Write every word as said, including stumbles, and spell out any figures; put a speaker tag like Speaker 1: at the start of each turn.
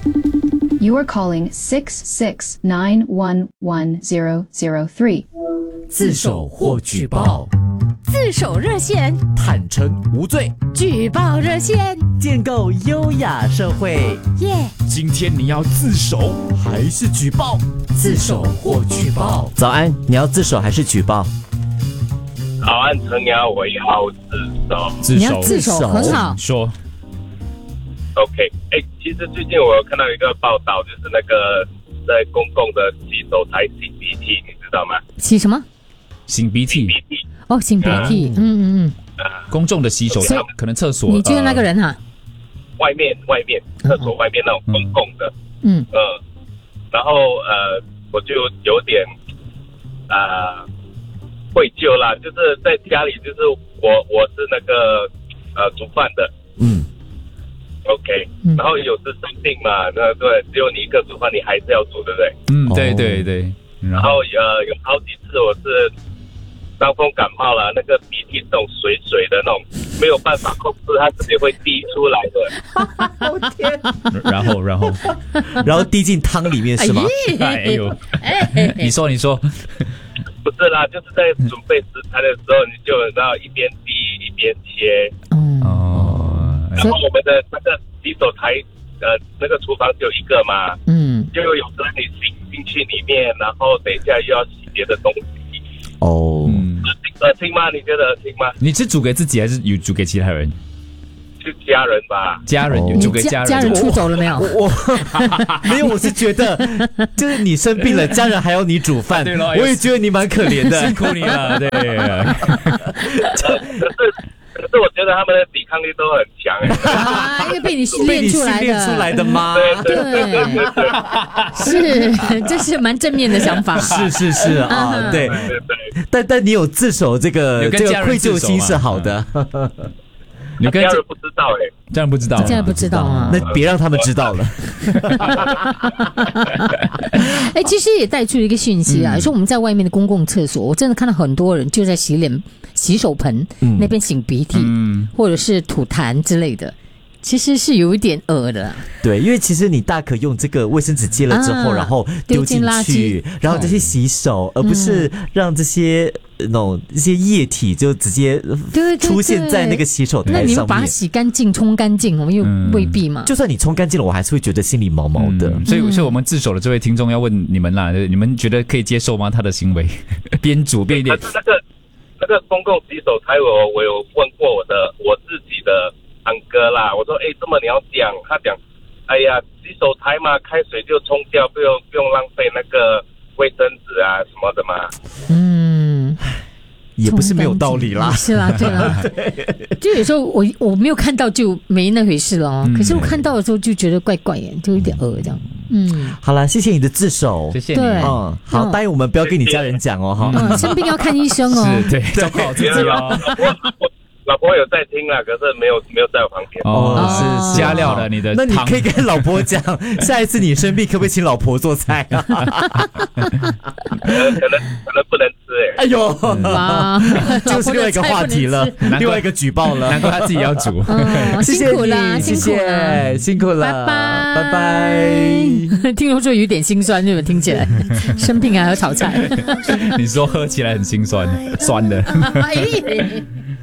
Speaker 1: You are calling six six nine one one zero zero three.
Speaker 2: 自首或举报，
Speaker 3: 自首热线，
Speaker 2: 坦诚无罪，
Speaker 3: 举报热线，
Speaker 2: 建构优雅社会。
Speaker 3: 耶、
Speaker 4: 今天你要自首还是举报？
Speaker 2: 自首或举报。早安，你要自首还是举报？
Speaker 5: 早安，陈瑶，我要自首。
Speaker 4: 自首，
Speaker 3: 你要自首很好。
Speaker 4: 说
Speaker 5: OK， 哎、欸，其实最近我有看到一个报道，就是那个在公共的洗手台擤鼻涕，你知道吗？
Speaker 3: 洗什么？
Speaker 4: 擤鼻涕。
Speaker 5: 鼻涕
Speaker 3: 哦，擤鼻涕。嗯嗯嗯。
Speaker 4: 公众的洗手台，可能厕所。
Speaker 3: 你就是那个人哈、啊？
Speaker 5: 外面，外面，厕所外面那种公共的。
Speaker 3: 嗯。
Speaker 5: 呃，然后呃，我就有点啊、呃、愧疚啦，就是在家里，就是我我是那个呃煮饭的。嗯。OK，、嗯、然后有时生病嘛，那对，只有你一个煮饭，你还是要煮，对不对？
Speaker 4: 嗯，对对对。
Speaker 5: 然后呃，有好几次我是伤风感冒了，那个鼻涕这种水水的那种，没有办法控制，它自己会滴出来的。
Speaker 3: 我天！
Speaker 4: 然后然后
Speaker 2: 然后滴进汤里面是吗？
Speaker 4: 哎呦，你说你说，
Speaker 5: 不是啦，就是在准备食材的时候，你就知道一边滴一边切。
Speaker 3: 嗯
Speaker 4: 哦。
Speaker 5: 然后我们的那个洗手台，呃，那个厨房只有一个嘛，
Speaker 3: 嗯，
Speaker 5: 就有时候你擤进去里面，然后等一下又要洗别的东西。
Speaker 2: 哦，
Speaker 5: 嗯，恶心吗？你觉得恶心吗？
Speaker 4: 你是煮给自己还是有煮给其他人？
Speaker 5: 就家人吧。
Speaker 4: 家人有煮给家人。
Speaker 3: 家人出走了没有？
Speaker 2: 我没有，我是觉得就是你生病了，家人还要你煮饭，对了，我也觉得你蛮可怜的，
Speaker 4: 辛苦你了，对。
Speaker 5: 可是。可是我觉得他们的抵抗力都很强
Speaker 3: 啊，因为被你训练出来的，
Speaker 2: 被你训练出来的吗？
Speaker 5: 对对对对
Speaker 3: 对，是，这是蛮正面的想法。
Speaker 2: 是是是啊，对对对。但但你有自首这个这个愧疚心是好的。
Speaker 4: 你跟
Speaker 5: 家人不知道哎、欸，
Speaker 4: 家人不知道，
Speaker 3: 家人不知道啊，
Speaker 2: 那别让他们知道了。
Speaker 3: 哎，其实也带出一个讯息啊，嗯、说我们在外面的公共厕所，我真的看到很多人就在洗脸、洗手盆、嗯、那边擤鼻涕，嗯、或者是吐痰之类的。其实是有一点恶的，
Speaker 2: 对，因为其实你大可用这个卫生纸接了之后，啊、然后丢进去，然后再去洗手，嗯、而不是让这些那种一些液体就直接出现在那个洗手台上面。
Speaker 3: 那你们把它洗干净、冲干净，我们又未必嘛。
Speaker 2: 嗯、就算你冲干净了，我还是会觉得心里毛毛的。
Speaker 4: 嗯、所以，所以我们自首的这位听众要问你们啦，你们觉得可以接受吗？他的行为边煮边练。
Speaker 5: 那个那个公共洗手台我，我我有问过我的我自己的。安哥啦，我说哎，这么你要讲，他讲，哎呀，洗手台嘛，开水就冲掉，不用不用浪费那个卫生纸啊什么的嘛。
Speaker 3: 嗯，
Speaker 2: 也不是没有道理啦。
Speaker 3: 是啦，对啦，就有时候我我没有看到就没那回事了哦，嗯、可是我看到的时候就觉得怪怪的，就有点恶这样。嗯，
Speaker 2: 好了，谢谢你的自首，
Speaker 4: 谢谢你。
Speaker 2: 嗯，好，答应我们不要跟你家人讲哦，哈。
Speaker 3: 嗯，生病要看医生哦。
Speaker 4: 是，对，照顾好自己哦。
Speaker 5: 老婆有在听啦，可是没有没有在我旁边。
Speaker 4: 哦，是加料了你的。
Speaker 2: 那你可以跟老婆讲，下一次你生病可不可以请老婆做菜啊？可
Speaker 5: 能可能可能不能吃哎、欸。
Speaker 2: 哎呦，哇，就是另外一个话题了，另外一个举报了。
Speaker 4: 难怪他自己要煮。
Speaker 3: 嗯、
Speaker 2: 谢谢你，
Speaker 3: 辛苦了，
Speaker 2: 辛苦了，
Speaker 3: 拜拜
Speaker 2: 拜拜。
Speaker 3: 听说有点心酸，对吧？听起来生病还要炒菜。
Speaker 4: 你说喝起来很心酸，酸的。